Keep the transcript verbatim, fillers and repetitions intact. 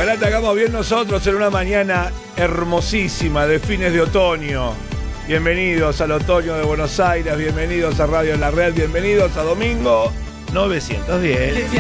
Ojalá te hagamos bien nosotros en una mañana hermosísima de fines de otoño. Bienvenidos al otoño de Buenos Aires, bienvenidos a Radio La Red, bienvenidos a Domingo novecientos diez.